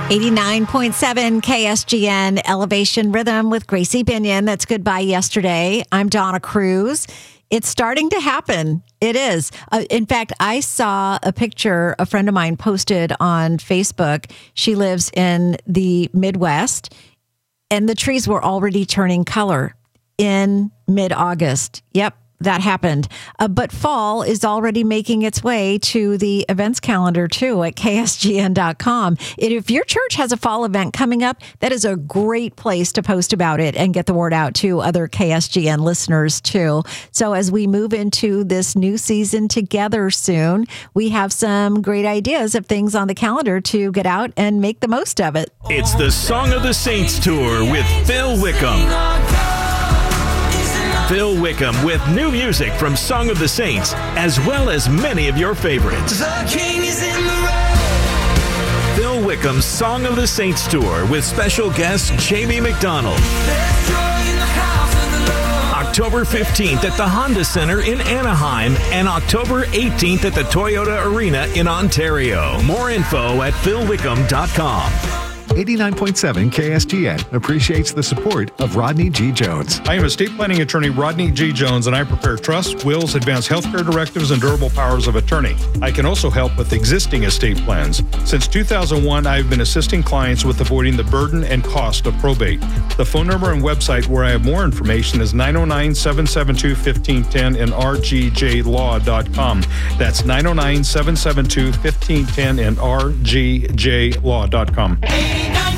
89.7 KSGN Elevation Rhythm with Gracie Binion. That's Goodbye Yesterday. I'm Donna Cruz. It's starting to happen. It is. In fact, I saw a picture a friend of mine posted on Facebook. She lives in the Midwest, and the trees were already turning color in mid-August. Yep. That happened. But fall is already making its way to the events calendar, too, at ksgn.com. If your church has a fall event coming up, that is a great place to post about it and get the word out to other KSGN listeners, too. So as we move into this new season together soon, we have some great ideas of things on the calendar to get out and make the most of it. It's the Song of the Saints Tour with Phil Wickham. Phil Wickham with new music from Song of the Saints, as well as many of your favorites. The King is in the road. Phil Wickham's Song of the Saints Tour with special guest Jamie McDonald. October 15th at the Honda Center in Anaheim and October 18th at the Toyota Arena in Ontario. More info at philwickham.com. 89.7 KSGN appreciates the support of Rodney G. Jones. I am estate planning attorney Rodney G. Jones, and I prepare trusts, wills, advanced healthcare directives, and durable powers of attorney. I can also help with existing estate plans. Since 2001, I've been assisting clients with avoiding the burden and cost of probate. The phone number and website where I have more information is 909-772-1510 and rgjlaw.com. That's 909-772-1510 and rgjlaw.com.